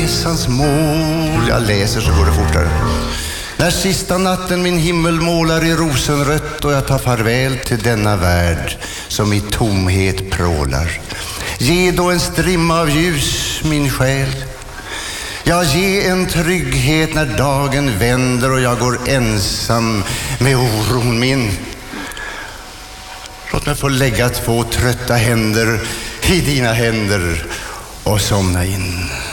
resans mål. Jag läser så går det fortare. När sista natten min himmel målar i rosenrött och jag tar farväl till denna värld som i tomhet prålar. Ge då en strimma av ljus, min själ. Ja, ge en trygghet när dagen vänder och jag går ensam med oron min. Låt mig få lägga 2 trötta händer i dina händer och somna in.